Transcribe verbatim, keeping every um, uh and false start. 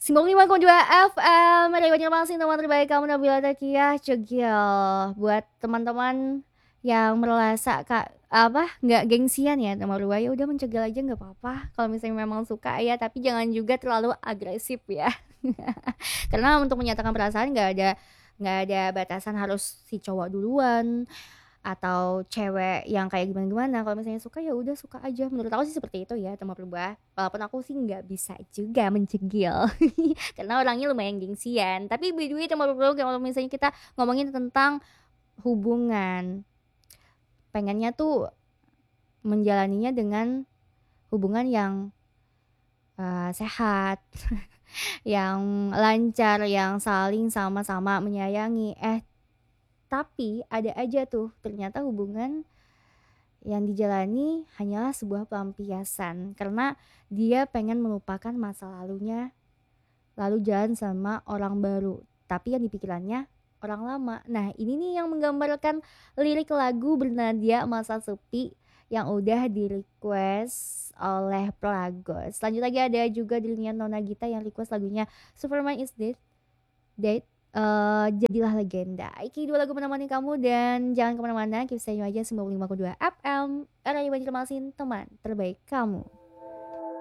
sembilan puluh lima koma dua F M Radio Banjarmasin, teman terbaik kamu Nabila Takiah Cegil. Buat teman-teman yang merasa kak apa nggak gengsian ya sama Rua, ya udah mencegil aja nggak apa-apa kalau misalnya memang suka ya, tapi jangan juga terlalu agresif ya. Karena untuk menyatakan perasaan nggak ada nggak ada batasan harus si cowok duluan atau cewek yang kayak gimana-gimana. Kalau misalnya suka ya udah suka aja. Menurut aku sih seperti itu ya, teman berubah. Walaupun aku sih nggak bisa juga mencegil karena orangnya lumayan gengsian. Tapi by the way teman berubah, kalau misalnya kita ngomongin tentang hubungan, pengennya tuh menjalaninya dengan hubungan yang uh, sehat, yang lancar, yang saling sama-sama menyayangi. Eh, tapi ada aja tuh ternyata hubungan yang dijalani hanyalah sebuah pelampiasan karena dia pengen melupakan masa lalunya, lalu jalan sama orang baru, tapi yang dipikirannya orang lama. Nah ini nih yang menggambarkan lirik lagu Bernadia Masa Sepi yang udah di request oleh Pragos. Lanjut lagi ada juga dirinya Nona Gita yang request lagunya Superman is Dead Dead eh Jadilah Legenda. Iki dua lagu menemani kamu dan jangan kemana-mana. Keep stay aja sembilan puluh lima koma dua F M. Era Banjarmasin, teman terbaik kamu.